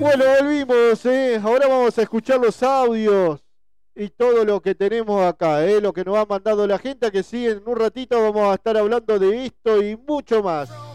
Bueno, volvimos, ahora vamos a escuchar los audios y todo lo que tenemos acá, lo que nos ha mandado la gente, que sí, en un ratito vamos a estar hablando de esto y mucho más.